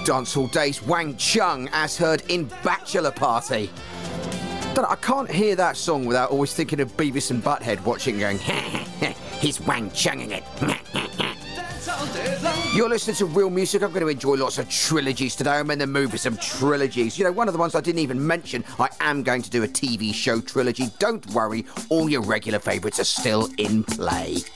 dancehall days, Wang Chung, as heard in Bachelor Party. I can't hear that song without always thinking of Beavis and Butthead watching and going, he's Wang Chunging it. You're listening to Real Music. I'm going to enjoy lots of trilogies today. I'm in the mood for some trilogies. You know, one of the ones I didn't even mention, I am going to do a TV show trilogy. Don't worry, all your regular favourites are still in play.